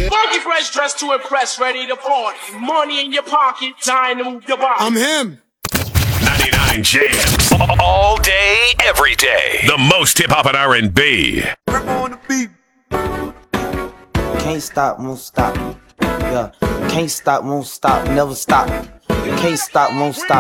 Funky fresh dressed to impress, ready to party. Money in your pocket, time to move your body. I'm him. 99 Jams. All day, every day. The most hip hop and R&B. Can't stop, won't stop. Yeah. Can't stop, won't stop, never stop. You can't stop, won't stop.